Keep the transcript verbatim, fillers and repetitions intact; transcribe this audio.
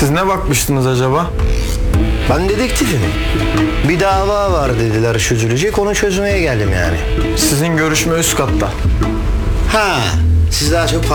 Siz ne bakmıştınız acaba? Ben dedektifim. Bir dava var dediler çözülecek, onu çözmeye geldim yani. Sizin görüşme üst katta. Ha, siz daha çok